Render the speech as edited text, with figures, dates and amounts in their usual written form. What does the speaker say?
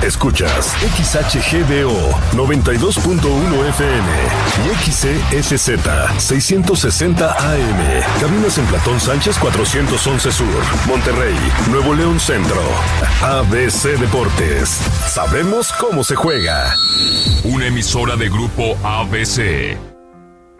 Escuchas XHGDO 92.1 FM y XESZ 660 AM. Cabinas en Platón Sánchez 411 Sur, Monterrey, Nuevo León Centro. ABC Deportes. Sabemos cómo se juega. Una emisora de Grupo ABC.